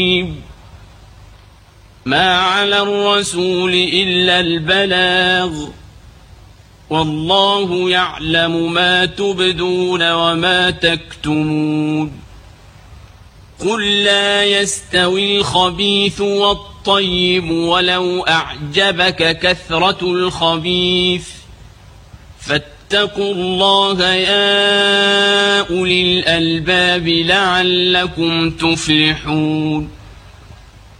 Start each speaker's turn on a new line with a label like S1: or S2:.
S1: ما على الرسول إلا البلاغ والله يعلم ما تبدون وما تكتمون قل لا يستوي الخبيث والطيب ولو أعجبك كثرة الخبيث فاتقوا الله يا أولي الألباب لعلكم تفلحون